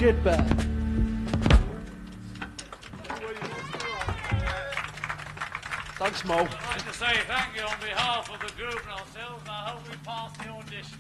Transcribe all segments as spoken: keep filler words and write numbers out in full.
Get Back. Thanks, Mo. I'd like to say thank you on behalf of the group and ourselves, and I hope we pass the audition.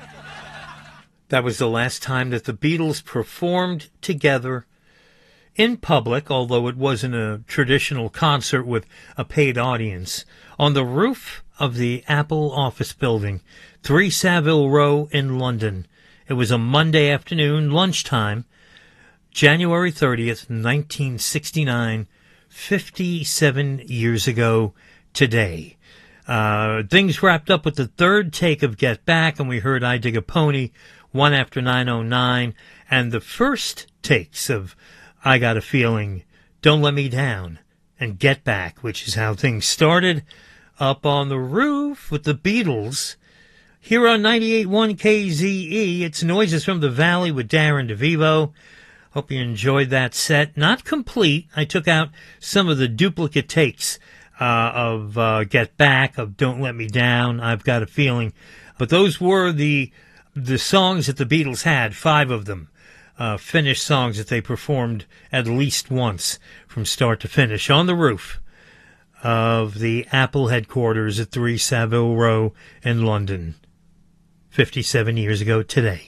That was the last time that the Beatles performed together in public, although it wasn't a traditional concert with a paid audience, on the roof of the Apple office building, three Savile Row in London. It was a Monday afternoon, lunchtime, January thirtieth, nineteen sixty-nine, fifty-seven years ago today. Uh, things wrapped up with the third take of Get Back, and we heard I Dig a Pony, one after nine oh nine, and the first takes of I Got a Feeling, Don't Let Me Down, and Get Back, which is how things started up on the roof with the Beatles. Here on ninety-eight point one K Z E, it's Noises from the Valley with Darren DeVivo. Hope you enjoyed that set. Not complete. I took out some of the duplicate takes uh, of uh, Get Back, of Don't Let Me Down, I've Got a Feeling. But those were the the songs that the Beatles had, five of them, uh, finished songs that they performed at least once from start to finish on the roof of the Apple headquarters at three Savile Row in London, fifty-seven years ago today.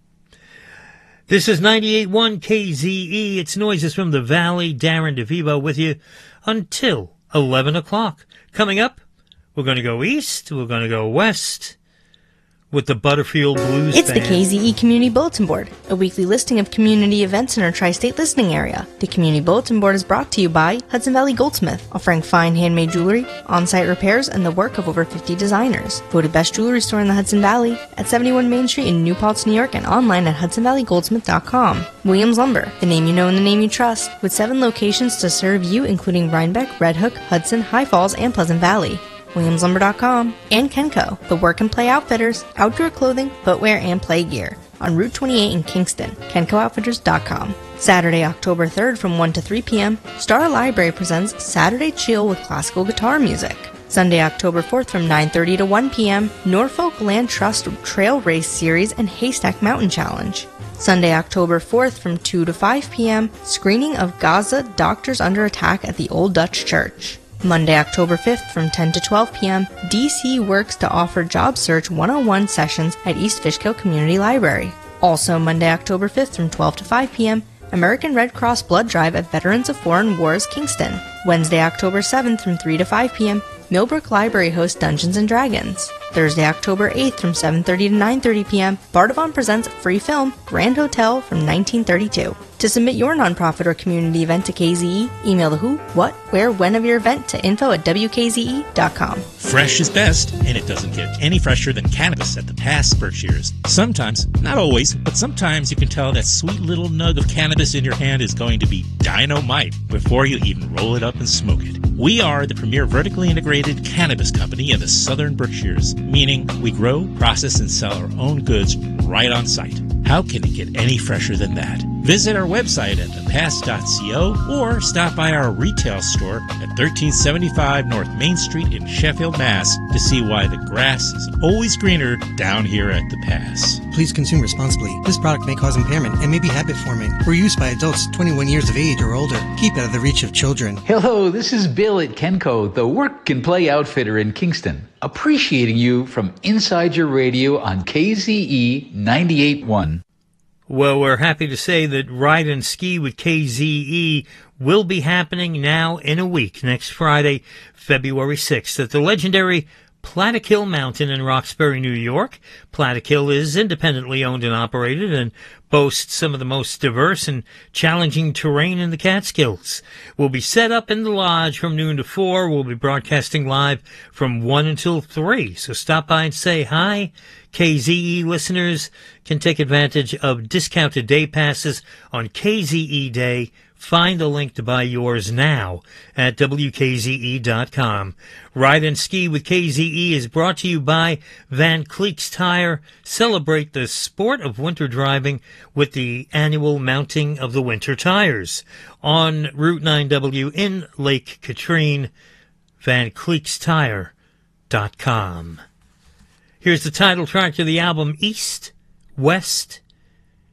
This is ninety-eight point one K Z E. It's Noises from the Valley. Darren DeVivo with you until eleven o'clock. Coming up, we're going to go east, we're going to go west with the Butterfield Blues It's Band. the K Z E Community Bulletin Board, a weekly listing of community events in our tri-state listening area. The Community Bulletin Board is brought to you by Hudson Valley Goldsmith, offering fine handmade jewelry, on-site repairs, and the work of over fifty designers. Voted best jewelry store in the Hudson Valley at seventy-one Main Street in New Paltz, New York, and online at hudson valley goldsmith dot com. Williams Lumber, the name you know and the name you trust, with seven locations to serve you, including Rhinebeck, Red Hook, Hudson, High Falls, and Pleasant Valley. williams lumber dot com, and Kenco, the work and play outfitters, outdoor clothing, footwear, and play gear, on Route twenty-eight in Kingston, kenco outfitters dot com. Saturday, October third from one to three p.m., Star Library presents Saturday Chill with classical guitar music. Sunday, October fourth from nine thirty to one p.m., Norfolk Land Trust Trail Race Series and Haystack Mountain Challenge. Sunday, October fourth from two to five p.m., screening of Gaza Doctors Under Attack at the Old Dutch Church. Monday, October fifth from ten to twelve p.m., D C works to offer job search one oh one sessions at East Fishkill Community Library. Also Monday, October fifth from twelve to five p.m., American Red Cross Blood Drive at Veterans of Foreign Wars, Kingston. Wednesday, October seventh from three to five p.m., Millbrook Library hosts Dungeons and Dragons. Thursday, October eighth from seven thirty to nine thirty p.m., Bardavon presents free film Grand Hotel from nineteen thirty-two. To submit your nonprofit or community event to K Z E, email the who, what, where, when of your event to info at w k z e dot com. Fresh is best, and it doesn't get any fresher than cannabis at the Pass Berkshires. Sometimes, not always, but sometimes you can tell that sweet little nug of cannabis in your hand is going to be dynamite before you even roll it up and smoke it. We are the premier vertically integrated cannabis company in the Southern Berkshires, meaning we grow, process, and sell our own goods right on site. How can it get any fresher than that? Visit our website at the pass dot co or stop by our retail store at thirteen seventy-five North Main Street in Sheffield, Mass to see why the grass is always greener down here at the Pass. Please consume responsibly. This product may cause impairment and may be habit-forming or used by adults twenty-one years of age or older. Keep out of the reach of children. Hello, this is Bill at Kenco, the work and play outfitter in Kingston. Appreciating you from inside your radio on K Z E ninety-eight point one. Well, we're happy to say that Ride and Ski with K Z E will be happening now in a week, next Friday, February sixth, at the legendary Plattekill Mountain in Roxbury, New York. Plattekill is independently owned and operated and boasts some of the most diverse and challenging terrain in the Catskills. We'll be set up in the lodge from noon to four. We'll be broadcasting live from one until three. So stop by and say hi. K Z E listeners can take advantage of discounted day passes on K Z E Day. Find the link to buy yours now at w k z e dot com. Ride and Ski with K Z E is brought to you by Van Cleek's Tire. Celebrate the sport of winter driving with the annual mounting of the winter tires. On Route nine W in Lake Katrine, van cleeks tire dot com. Here's the title track to the album, East, West. It's the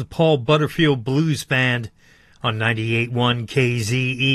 the Paul Butterfield Blues Band on ninety-eight point one K Z E.